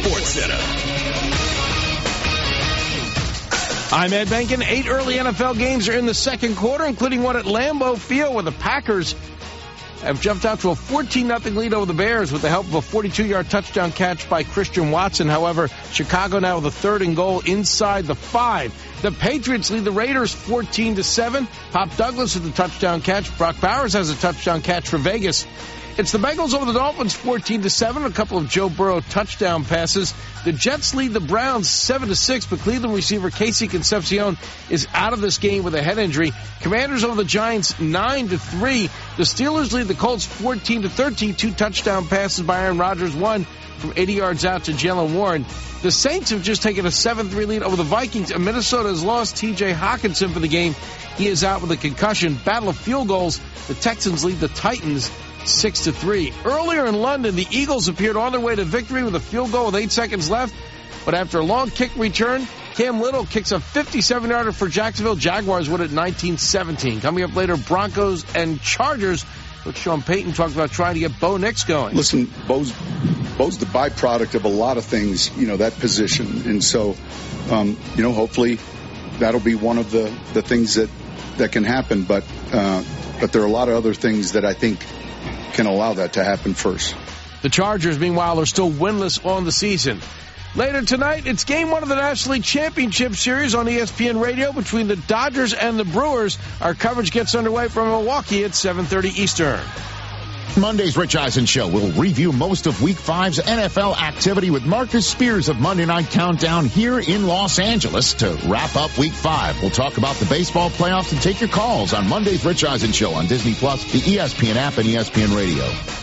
Sports Center. I'm Ed Benkin. 8 early NFL games are in the second quarter, including one at Lambeau Field, where the Packers have jumped out to a 14-0 lead over the Bears with the help of a 42-yard touchdown catch by Christian Watson. However, Chicago now with a 3rd and goal inside the 5. The Patriots lead the Raiders 14-7. Pop Douglas with the touchdown catch. Brock Bowers has a touchdown catch for Vegas. It's the Bengals over the Dolphins 14-7. A couple of Joe Burrow touchdown passes. The Jets lead the Browns 7-6, but Cleveland receiver Casey Concepcion is out of this game with a head injury. Commanders over the Giants 9-3. The Steelers lead the Colts 14-13. 2 touchdown passes by Aaron Rodgers, one from 80 yards out to Jalen Warren. The Saints have just taken a 7-3 lead over the Vikings, and Minnesota has lost T.J. Hockenson for the game. He is out with a concussion. Battle of field goals. The Texans lead the Titans 6-3. Earlier in London, the Eagles appeared on their way to victory with a field goal with 8 seconds left. But after a long kick return, Cam Little kicks a 57-yarder for Jacksonville. Jaguars win at 19-17. Coming up later, Broncos and Chargers. Coach Sean Payton talked about trying to get Bo Nix going. Listen, Bo's the byproduct of a lot of things, that position. And so, hopefully that'll be one of the things that can happen. But there are a lot of other things that I think can allow that to happen first. The Chargers, meanwhile, are still winless on the season. Later tonight, it's Game 1 of the National League Championship Series on ESPN Radio between the Dodgers and the Brewers. Our coverage gets underway from Milwaukee at 7:30 Eastern. Monday's Rich Eisen Show will review most of Week 5's NFL activity with Marcus Spears of Monday Night Countdown here in Los Angeles to wrap up Week 5. We'll talk about the baseball playoffs and take your calls on Monday's Rich Eisen Show on Disney+, the ESPN app, and ESPN Radio.